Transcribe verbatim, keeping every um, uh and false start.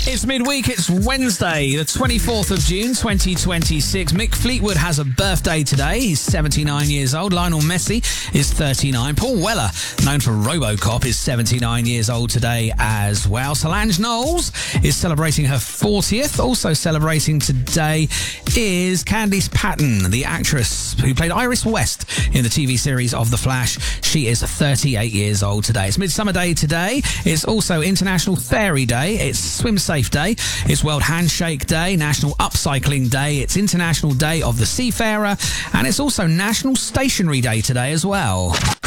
It's midweek, it's Wednesday, the twenty-fourth of June, twenty twenty-six. Mick Fleetwood has a birthday today. He's seventy-nine years old. Lionel Messi is thirty-nine. Paul Weller, known for RoboCop, is seventy-nine years old today as well. Solange Knowles is celebrating her fortieth. Also celebrating today is Candice Patton, the actress who played Iris West in the T V series of The Flash. She is thirty-eight years old today. It's Midsummer Day today. It's also International Fairy Day. It's Swim Safe Day. It's World Handshake Day, National Upcycling Day. It's International Day of the Seafarer. And it's also National Stationery Day today as well.